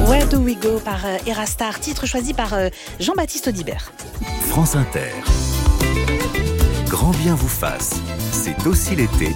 Where Do We Go par Erastar, titre choisi par Jean-Baptiste Audibert. France Inter. Grand bien vous fasse, c'est aussi l'été.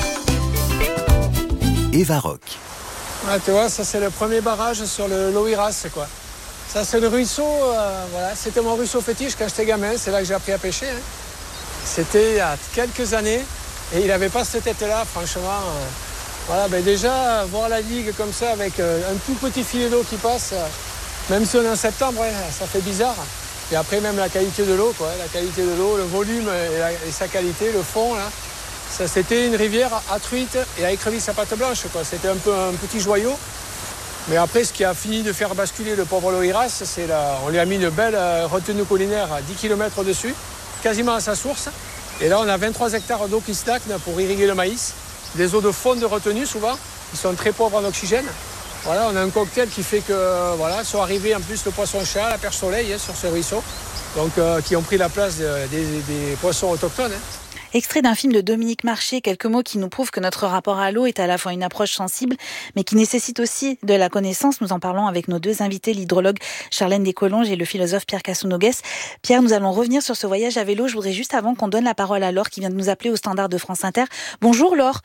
Eva Rock. Ah, tu vois, ça c'est le premier barrage sur le Loiras, quoi. Ça c'est le ruisseau, voilà. C'était mon ruisseau fétiche quand j'étais gamin, c'est là que j'ai appris à pêcher. Hein. C'était il y a quelques années et il n'avait pas cette tête-là, franchement. Voilà, ben déjà, voir la digue comme ça avec un tout petit filet d'eau qui passe, même si on est en septembre, ouais, ça fait bizarre. Et après, même la qualité de l'eau, quoi. La qualité de l'eau, le volume et sa qualité, le fond, là. Ça, c'était une rivière à truite et à écrevisse à patte blanche, quoi. C'était un peu un petit joyau. Mais après, ce qui a fini de faire basculer le pauvre Loiras, c'est on lui a mis une belle retenue collinaire à 10 km au-dessus, quasiment à sa source. Et là, on a 23 hectares d'eau qui stagnent pour irriguer le maïs. Des eaux de fond de retenue, souvent, qui sont très pauvres en oxygène. Voilà, on a un cocktail qui fait que, voilà, sont arrivés en plus le poisson-chat, la perche soleil, hein, sur ce ruisseau, donc qui ont pris la place des poissons autochtones. Hein. Extrait d'un film de Dominique Marché, quelques mots qui nous prouvent que notre rapport à l'eau est à la fois une approche sensible, mais qui nécessite aussi de la connaissance. Nous en parlons avec nos deux invités, l'hydrologue Charlène Descolonges et le philosophe Pierre Casounogues. Pierre, nous allons revenir sur ce voyage à vélo. Je voudrais juste, avant qu'on donne la parole à Laure, qui vient de nous appeler au standard de France Inter. Bonjour Laure.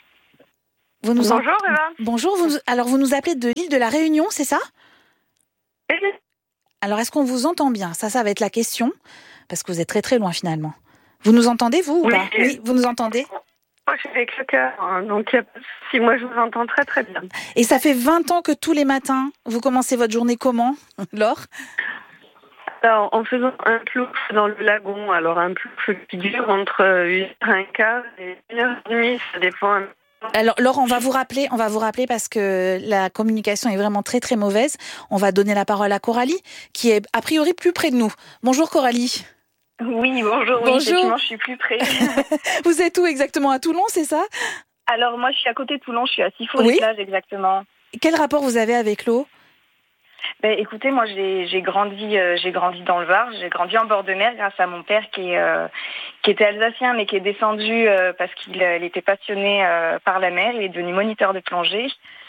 Bonjour Eva. Bonjour, alors vous nous appelez de l'île de la Réunion, c'est ça ? Oui. Alors est-ce qu'on vous entend bien ? Ça va être la question, parce que vous êtes très très loin finalement. Vous nous entendez, vous, ou pas ? Oui, vous nous entendez ? Moi, je suis avec le cœur, donc si moi, je vous entends très, très bien. Et ça fait 20 ans que tous les matins, vous commencez votre journée comment, Laure ? Alors, en faisant un plouf dans le lagon, alors un plouf qui dure entre 1h15 et 1h30, ça dépend. Alors, Laure, on va vous rappeler parce que la communication est vraiment très, très mauvaise. On va donner la parole à Coralie, qui est a priori plus près de nous. Bonjour Coralie. Oui, bonjour. Oui, effectivement, je suis plus près. Vous êtes où exactement ? À Toulon, c'est ça ? Alors, moi, je suis à côté de Toulon, je suis à Sifour-les-Plages, exactement. Quel rapport vous avez avec l'eau ? Ben, écoutez, moi, j'ai grandi dans le Var, j'ai grandi en bord de mer grâce à mon père qui était alsacien, mais qui est descendu parce qu'il était passionné par la mer, il est devenu moniteur de plongée.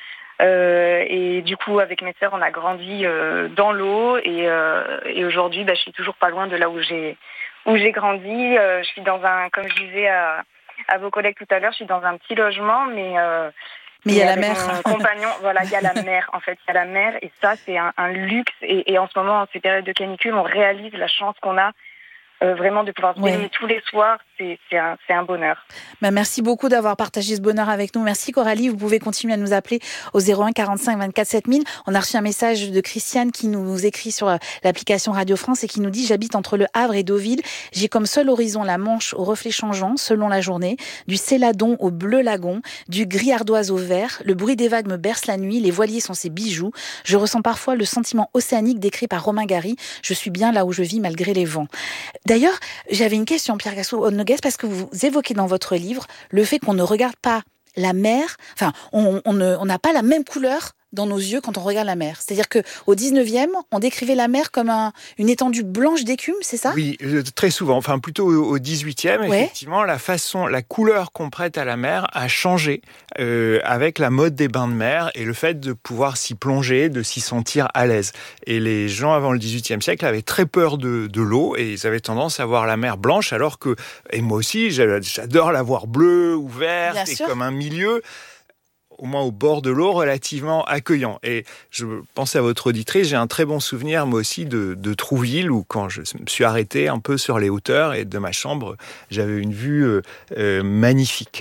Et du coup, avec mes sœurs, on a grandi dans l'eau et aujourd'hui, je suis toujours pas loin de là où j'ai grandi. Je suis dans comme je disais à vos collègues tout à l'heure, je suis dans un petit logement, mais il y a la mer. Mon compagnon, voilà, il y a la mer. En fait, il y a la mer et ça, c'est un luxe. Et en ce moment, en ces périodes de canicule, on réalise la chance qu'on a. Vraiment de pouvoir se baigner tous les soirs, c'est un bonheur. Merci beaucoup d'avoir partagé ce bonheur avec nous. Merci Coralie, vous pouvez continuer à nous appeler au 01 45 24 7000. On a reçu un message de Christiane qui nous écrit sur l'application Radio France et qui nous dit « J'habite entre Le Havre et Deauville. J'ai comme seul horizon la Manche aux reflets changeants selon la journée, du Céladon au bleu lagon, du gris ardoise au vert. Le bruit des vagues me berce la nuit, les voiliers sont ses bijoux. Je ressens parfois le sentiment océanique décrit par Romain Gary. Je suis bien là où je vis malgré les vents. » D'ailleurs, j'avais une question, Pierre Casounogues, parce que vous évoquez dans votre livre le fait qu'on ne regarde pas la mer, enfin, on n'a pas la même couleur dans nos yeux quand on regarde la mer. C'est-à-dire qu'au 19e, on décrivait la mer comme une étendue blanche d'écume, c'est ça ? Oui, très souvent. Enfin, plutôt au 18e, effectivement, la couleur qu'on prête à la mer a changé avec la mode des bains de mer et le fait de pouvoir s'y plonger, de s'y sentir à l'aise. Et les gens avant le 18e siècle avaient très peur de l'eau et ils avaient tendance à voir la mer blanche, alors que, et moi aussi, j'adore la voir bleue ou verte et comme un milieu, au moins au bord de l'eau, relativement accueillant. Et je pensais à votre auditrice, j'ai un très bon souvenir, moi aussi, de Trouville, où quand je me suis arrêté un peu sur les hauteurs et de ma chambre, j'avais une vue magnifique.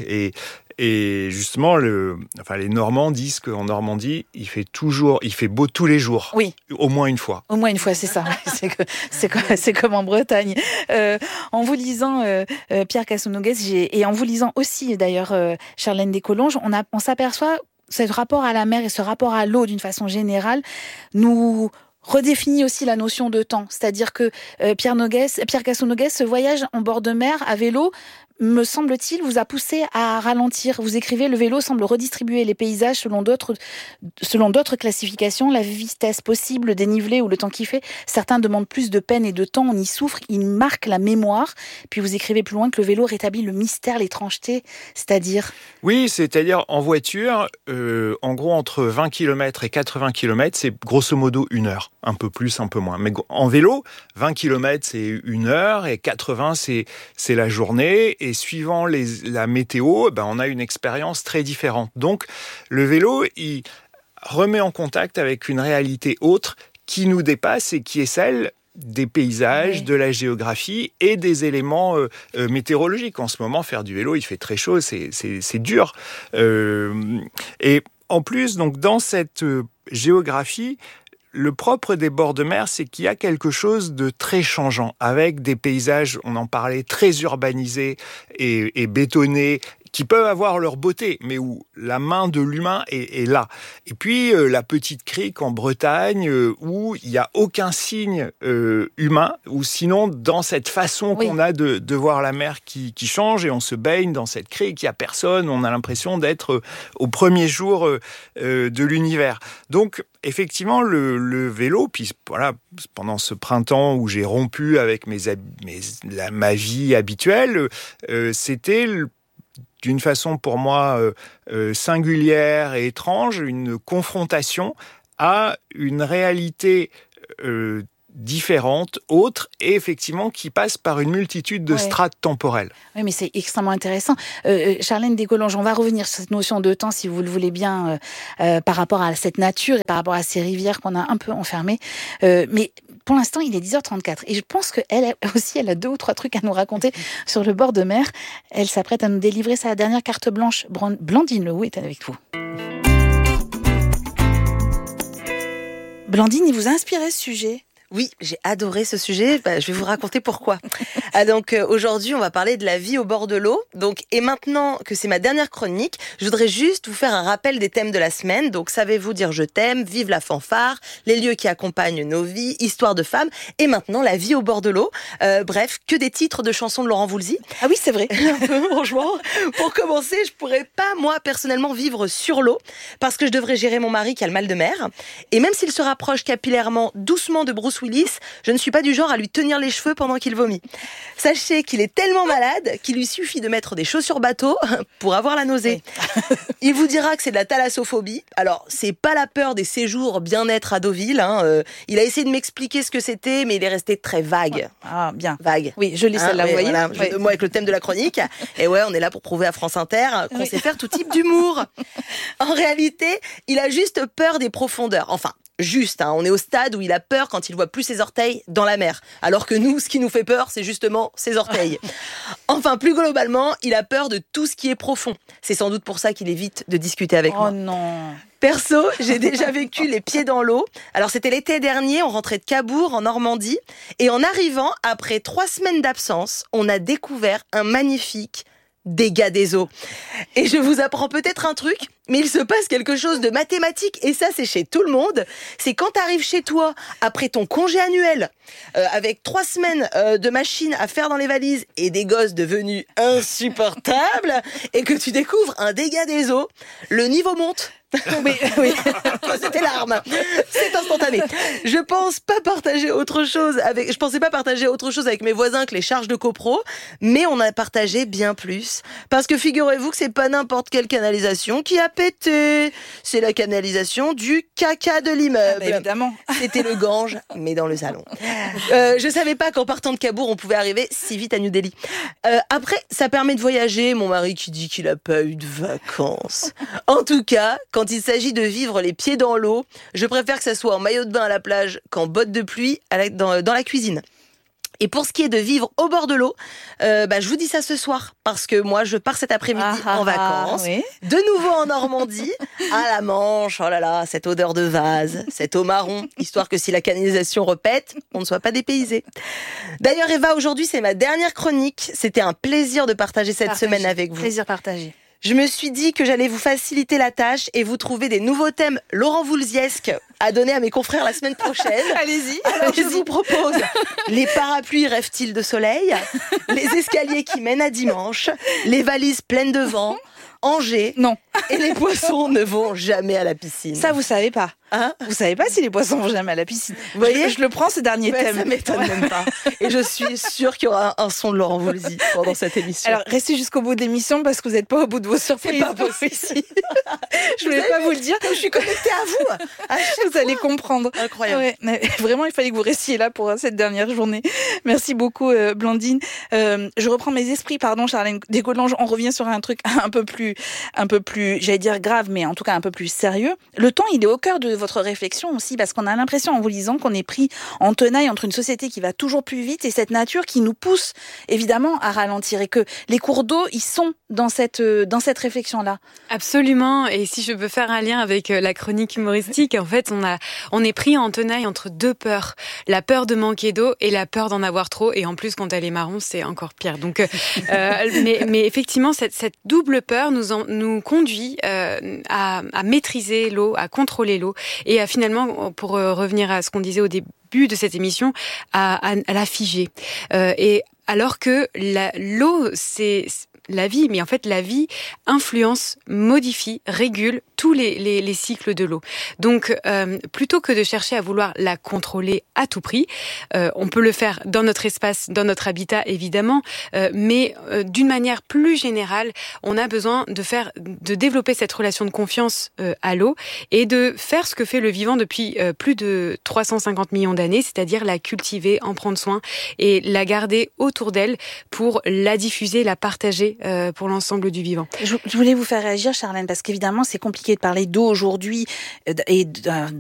Et justement, les Normands disent qu'en Normandie, il fait beau tous les jours. Oui. Au moins une fois. Au moins une fois, c'est ça. C'est comme en Bretagne. En vous lisant, Pierre Casounogues, et en vous lisant aussi, d'ailleurs, Charlène Descolonges, on s'aperçoit ce rapport à la mer et ce rapport à l'eau, d'une façon générale, nous redéfinit aussi la notion de temps. C'est-à-dire que Pierre Casounogues, ce voyage en bord de mer à vélo, me semble-t-il, vous a poussé à ralentir. Vous écrivez « Le vélo semble redistribuer les paysages selon d'autres classifications, la vitesse possible, le dénivelé ou le temps qu'il fait. Certains demandent plus de peine et de temps, on y souffre, il marque la mémoire. » Puis vous écrivez plus loin que le vélo rétablit le mystère, l'étrangeté, c'est-à-dire... Oui, c'est-à-dire en voiture, en gros entre 20 km et 80 km, c'est grosso modo 1 heure. Un peu plus, un peu moins. Mais en vélo, 20 km c'est 1 heure et 80 c'est la journée. Et suivant la météo, on a une expérience très différente. Donc, le vélo, il remet en contact avec une réalité autre qui nous dépasse et qui est celle des paysages, de la géographie et des éléments météorologiques. En ce moment, faire du vélo, il fait très chaud, c'est dur. Et en plus, donc, dans cette géographie, le propre des bords de mer, c'est qu'il y a quelque chose de très changeant, avec des paysages, on en parlait, très urbanisés et bétonnés, qui peuvent avoir leur beauté, mais où la main de l'humain est là. Et puis, la petite crique en Bretagne, où il n'y a aucun signe humain, ou sinon, dans cette façon qu'on a de voir la mer qui change, et on se baigne dans cette crique, il n'y a personne, on a l'impression d'être au premier jour de l'univers. Donc, effectivement, le vélo, puis voilà, pendant ce printemps où j'ai rompu avec ma vie habituelle, c'était d'une façon pour moi singulière et étrange, une confrontation à une réalité différente, autre, et effectivement qui passe par une multitude de strates temporelles. Oui, mais c'est extrêmement intéressant. Charlène Descolonges, on va revenir sur cette notion de temps, si vous le voulez bien, par rapport à cette nature et par rapport à ces rivières qu'on a un peu enfermées. Mais pour l'instant, il est 10h34. Et je pense qu'elle aussi, elle a 2 ou 3 trucs à nous raconter sur le bord de mer. Elle s'apprête à nous délivrer sa dernière carte blanche. Blandine Lehoux est avec vous. Blandine, il vous a inspiré ce sujet ? Oui, j'ai adoré ce sujet. Je vais vous raconter pourquoi. Donc aujourd'hui, on va parler de la vie au bord de l'eau. Et maintenant que c'est ma dernière chronique, je voudrais juste vous faire un rappel des thèmes de la semaine. Donc, savez-vous dire je t'aime, vive la fanfare, les lieux qui accompagnent nos vies, histoire de femmes, et maintenant la vie au bord de l'eau. Bref, que des titres de chansons de Laurent Voulzy. Ah oui, c'est vrai. Franchement, pour commencer, je pourrais pas, moi, personnellement, vivre sur l'eau, parce que je devrais gérer mon mari qui a le mal de mer. Et même s'il se rapproche capillairement, doucement de Bruce Willis, je ne suis pas du genre à lui tenir les cheveux pendant qu'il vomit. Sachez qu'il est tellement malade qu'il lui suffit de mettre des chaussures bateau pour avoir la nausée. Oui. Il vous dira que c'est de la thalassophobie. Alors, c'est pas la peur des séjours bien-être à Deauville. Il a essayé de m'expliquer ce que c'était, mais il est resté très vague. Ah, bien. Vague. Oui, je lis celle-là, vous voyez. Voilà, jeu de mots avec le thème de la chronique. Et ouais, on est là pour prouver à France Inter qu'on sait faire tout type d'humour. En réalité, il a juste peur des profondeurs. Enfin, juste, on est au stade où il a peur quand il voit plus ses orteils dans la mer. Alors que nous, ce qui nous fait peur, c'est justement ses orteils. Enfin, plus globalement, il a peur de tout ce qui est profond. C'est sans doute pour ça qu'il évite de discuter avec moi. Oh non. Perso, j'ai déjà vécu les pieds dans l'eau. Alors, c'était l'été dernier, on rentrait de Cabourg, en Normandie. Et en arrivant, après 3 semaines d'absence, on a découvert un magnifique dégâts des eaux. Et je vous apprends peut-être un truc, mais il se passe quelque chose de mathématique, et ça c'est chez tout le monde. C'est quand tu arrives chez toi, après ton congé annuel, avec 3 semaines de machines à faire dans les valises, et des gosses devenus insupportables, et que tu découvres un dégât des eaux, le niveau monte. Oui, c'était l'arme. C'est instantané. Je pensais pas partager autre chose avec mes voisins que les charges de copro, mais on a partagé bien plus. Parce que figurez-vous que c'est pas n'importe quelle canalisation qui a pété. C'est la canalisation du caca de l'immeuble. Ah bah évidemment. C'était le Gange, mais dans le salon. Je savais pas qu'en partant de Cabourg, on pouvait arriver si vite à New Delhi. Après, ça permet de voyager. Mon mari qui dit qu'il a pas eu de vacances. En tout cas, quand il s'agit de vivre les pieds dans l'eau, je préfère que ça soit en maillot de bain à la plage qu'en bottes de pluie dans la cuisine. Et pour ce qui est de vivre au bord de l'eau, je vous dis ça ce soir, parce que moi je pars cet après-midi en vacances, de nouveau en Normandie, à la Manche. Oh là là, cette odeur de vase, cette eau marron, histoire que si la canalisation repète, on ne soit pas dépaysé. D'ailleurs Eva, aujourd'hui c'est ma dernière chronique, c'était un plaisir de partager cette semaine avec vous. Plaisir partagé. Je me suis dit que j'allais vous faciliter la tâche et vous trouver des nouveaux thèmes Laurent Voulziesque à donner à mes confrères la semaine prochaine. Allez-y. Alors, je vous propose les parapluies rêvent-ils de soleil, les escaliers qui mènent à dimanche, les valises pleines de vent, Angers. Non. Et les poissons ne vont jamais à la piscine. Ça, vous savez pas. Hein ? Vous savez pas si les poissons vont jamais à la piscine. Vous voyez, je le prends, ce dernier thème. Ça m'étonne même pas. Et je suis sûre qu'il y aura un son de Laurent Voulzy pendant cette émission. Alors, restez jusqu'au bout de l'émission parce que vous n'êtes pas au bout de vos surprises. C'est pas possible. Je voulais pas vous le dire. Je suis connectée à vous. Vous allez comprendre. Incroyable. Ouais, mais vraiment, il fallait que vous restiez là pour cette dernière journée. Merci beaucoup, Blandine. Je reprends mes esprits, pardon, Charlène Descolanges. On revient sur un truc un peu plus, j'allais dire grave, mais en tout cas un peu plus sérieux. Le temps, il est au cœur de votre réflexion aussi, parce qu'on a l'impression, en vous lisant, qu'on est pris en tenaille entre une société qui va toujours plus vite et cette nature qui nous pousse, évidemment, à ralentir, et que les cours d'eau, ils sont dans cette réflexion-là. Absolument. Et si je peux faire un lien avec la chronique humoristique, en fait, on est pris en tenaille entre deux peurs. La peur de manquer d'eau et la peur d'en avoir trop. Et en plus, quand elle est marron, c'est encore pire. Donc, mais effectivement, cette double peur nous conduit à maîtriser l'eau, à contrôler l'eau et à finalement, pour revenir à ce qu'on disait au début de cette émission, à la figer. Et alors que l'eau, c'est la vie, mais en fait la vie influence, modifie, régule tous les cycles de l'eau. Donc plutôt que de chercher à vouloir la contrôler à tout prix, on peut le faire dans notre espace, dans notre habitat évidemment, mais d'une manière plus générale, on a besoin de développer cette relation de confiance à l'eau et de faire ce que fait le vivant depuis plus de 350 millions d'années, c'est-à-dire la cultiver, en prendre soin et la garder autour d'elle pour la diffuser, la partager pour l'ensemble du vivant. Je voulais vous faire réagir, Charlène, parce qu'évidemment, c'est compliqué de parler d'eau aujourd'hui et